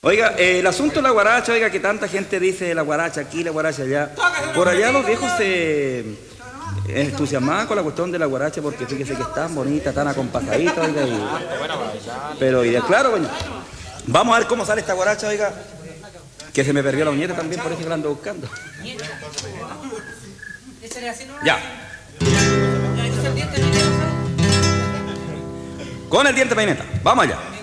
Oiga, el asunto de la guaracha, oiga, que tanta gente dice la guaracha aquí, la guaracha allá. Por allá los viejos se entusiasmaban con la cuestión de la guaracha porque fíjese que es tan bonita, tan acompasadita, oiga. Pero, claro, bueno, vamos a ver cómo sale esta guaracha, oiga. Que se me perdió la uñeta también, por eso que la ando buscando. Ya. Con el diente peineta, vamos allá.